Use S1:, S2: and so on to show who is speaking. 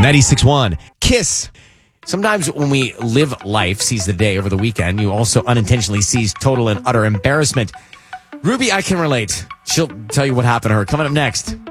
S1: 96.1 Kiss. Sometimes when we live life, seize the day over the weekend, you also unintentionally seize total and utter embarrassment. Ruby, I can relate. She'll tell you what happened to her. Coming up next.